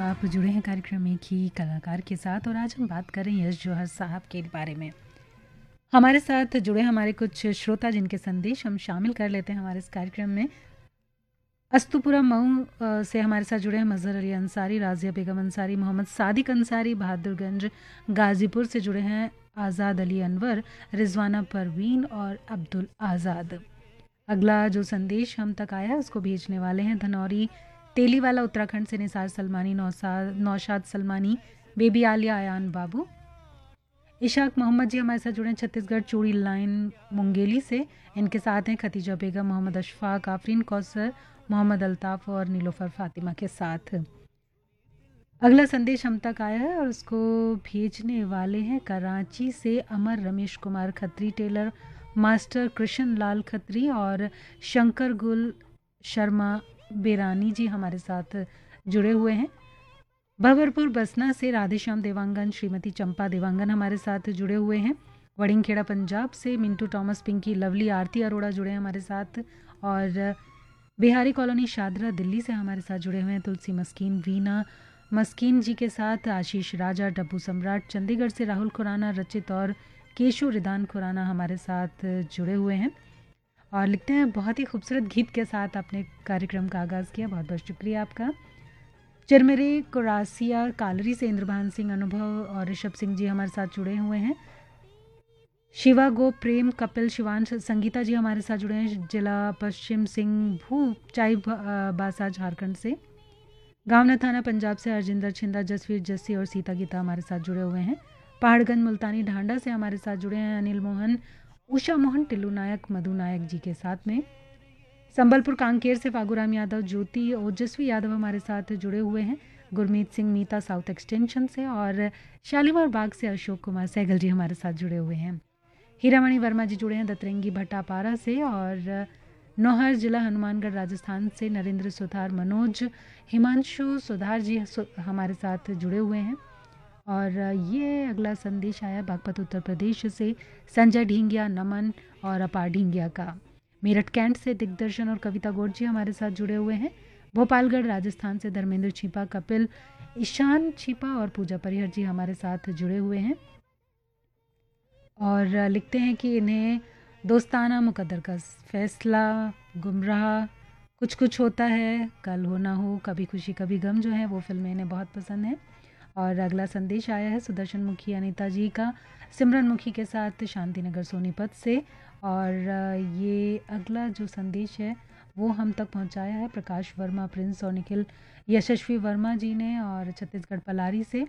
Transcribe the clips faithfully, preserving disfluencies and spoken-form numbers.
आप जुड़े हैं कार्यक्रम एक ही कलाकार के साथ और आज हम बात कर रहे हैं यश जौहर साहब के बारे में। हमारे साथ जुड़े हमारे कुछ श्रोता जिनके संदेश हम शामिल कर लेते हैं हमारे इस कार्यक्रम में। अस्तुपुरा मऊ अ, से हमारे साथ जुड़े हैं मजहर अली अंसारी, राजिया बेगम अंसारी, मोहम्मद सादिक अंसारी, बहादुरगंज गाजीपुर से जुड़े हैं आज़ाद अली अनवर, रिजवाना परवीन और अब्दुल आज़ाद। अगला जो संदेश हम तक आया है उसको भेजने वाले हैं धनौरी तेलीवाला उत्तराखंड से निसार सलमानी, नौसाद नौशाद सलमानी, बेबी आलिया, अयान बाबू। इशाक मोहम्मद जी हमारे साथ जुड़े हैं छत्तीसगढ़ चूड़ी लाइन मुंगेली से। इनके साथ हैं खतीजा बेगम, मोहम्मद अशफाक, आफरीन कौसर, मोहम्मद अल्ताफ़ और नीलोफर फातिमा के साथ। अगला संदेश हम तक आया है और उसको भेजने वाले हैं कराची से अमर रमेश कुमार खत्री, टेलर मास्टर कृष्ण लाल खत्री और शंकर गुल शर्मा बेरानी जी हमारे साथ जुड़े हुए हैं। भवरपुर बसना से राधेश्याम देवांगन, श्रीमती चंपा देवांगन हमारे साथ जुड़े हुए हैं। वड़िंगखेड़ा पंजाब से मिंटू टॉमस, पिंकी, लवली, आरती अरोड़ा जुड़े हैं हमारे साथ। और बिहारी कॉलोनी शादरा दिल्ली से हमारे साथ जुड़े हुए हैं तुलसी मस्कीन, वीना मस्कीन जी के साथ आशीष राजा, डब्बू सम्राट, चंडीगढ़ से राहुल खुराना, रचित और केशु रिदान खुराना हमारे साथ जुड़े हुए हैं और लिखते हैं बहुत ही खूबसूरत गीत के साथ आपने कार्यक्रम का आगाज़ किया, बहुत बहुत शुक्रिया आपका। चिरमिरी कुरासिया कालरी से इंद्रभान सिंह, अनुभव और ऋषभ सिंह जी हमारे साथ जुड़े हुए हैं। शिवा गो, प्रेम, कपिल, शिवांश, संगीता जी हमारे साथ जुड़े हैं जिला पश्चिम सिंह भू चाई बासा झारखंड से। गावना थाना पंजाब से हरजिंदर छिंदा, जसवीर जस्सी और सीता गीता हमारे साथ जुड़े हुए हैं। पहाड़गंज मुल्तानी ढांडा से हमारे साथ जुड़े हैं अनिल मोहन, उषा मोहन, टिल्लू नायक, मधु नायक जी के साथ में। संबलपुर कांकेर से फागुराम यादव, ज्योति ओजस्वी यादव हमारे साथ जुड़े हुए हैं। गुरमीत सिंह मीता साउथ एक्सटेंशन से और शालीमार बाग से अशोक कुमार सहगल जी हमारे साथ जुड़े हुए हैं। हीरामणि वर्मा जी जुड़े हैं दतरंगी भट्टापारा से और नौहर जिला हनुमानगढ़ राजस्थान से नरेंद्र सुधार, मनोज, हिमांशु सुधार जी हमारे साथ जुड़े हुए हैं। और ये अगला संदेश आया बागपत उत्तर प्रदेश से संजय ढींगिया, नमन और अपार ढींगिया का। मेरठ कैंट से दिग्दर्शन और कविता गौड़ जी हमारे साथ जुड़े हुए हैं। भोपालगढ़ राजस्थान से धर्मेंद्र छिपा, कपिल, ईशान छिपा और पूजा परिहर जी हमारे साथ जुड़े हुए हैं और लिखते हैं कि इन्हें दोस्ताना मुकद्दर का फैसला, गुमराह, कुछ कुछ होता है, कल हो ना हो, कभी खुशी कभी गम जो है वो फिल्में इन्हें बहुत पसंद है। और अगला संदेश आया है सुदर्शन मुखी अनीता जी का सिमरन मुखी के साथ शांतिनगर सोनीपत से। और ये अगला जो संदेश है वो हम तक पहुंचाया है प्रकाश वर्मा, प्रिंस और निखिल यशस्वी वर्मा जी ने और छत्तीसगढ़ पलारी से।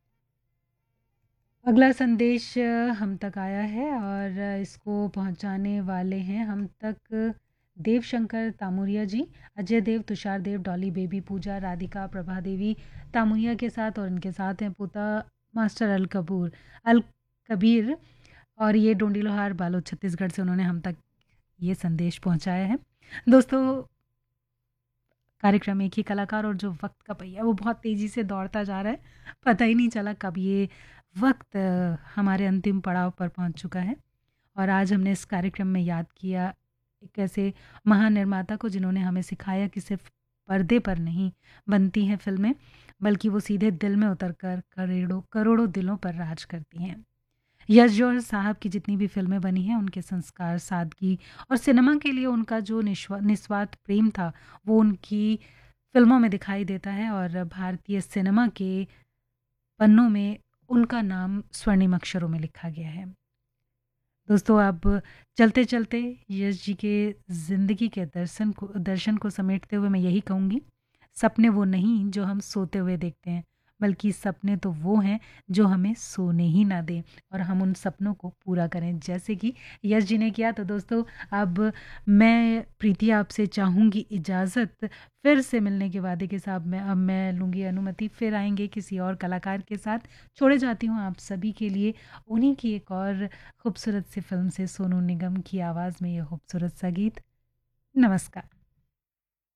अगला संदेश हम तक आया है और इसको पहुंचाने वाले हैं हम तक देवशंकर तामुरिया जी, अजय देव, तुषार देव, डॉली बेबी, पूजा, राधिका, प्रभा देवी तामुरिया के साथ और इनके साथ हैं पोता मास्टर अल कपूर अल कबीर और ये डोंडी लोहार बालोद छत्तीसगढ़ से उन्होंने हम तक ये संदेश पहुंचाया है। दोस्तों, कार्यक्रम एक ही कलाकार और जो वक्त का पहिया वो बहुत तेज़ी से दौड़ता जा रहा है, पता ही नहीं चला कब ये वक्त हमारे अंतिम पड़ाव पर पहुंच चुका है। और आज हमने इस कार्यक्रम में याद किया एक ऐसे महान निर्माता को जिन्होंने हमें सिखाया कि सिर्फ पर्दे पर नहीं बनती हैं फिल्में, बल्कि वो सीधे दिल में उतरकर करोड़ों करोड़ों दिलों पर राज करती हैं। यश जौहर साहब की जितनी भी फिल्में बनी हैं उनके संस्कार, सादगी और सिनेमा के लिए उनका जो निस्वार्थ प्रेम था वो उनकी फिल्मों में दिखाई देता है और भारतीय सिनेमा के पन्नों में उनका नाम स्वर्णिम अक्षरों में लिखा गया है। दोस्तों, अब चलते चलते यश जी के ज़िंदगी के दर्शन को दर्शन को समेटते हुए मैं यही कहूँगी, सपने वो नहीं जो हम सोते हुए देखते हैं, बल्कि सपने तो वो हैं जो हमें सोने ही ना दें और हम उन सपनों को पूरा करें जैसे कि यश जी ने किया। तो दोस्तों, अब मैं प्रीति आपसे चाहूँगी इजाज़त, फिर से मिलने के वादे के साथ मैं अब मैं लूँगी अनुमति, फिर आएंगे किसी और कलाकार के साथ। छोड़े जाती हूँ आप सभी के लिए उन्हीं की एक और खूबसूरत सी फिल्म से सोनू निगम की आवाज़ में ये खूबसूरत सा गीत। नमस्कार।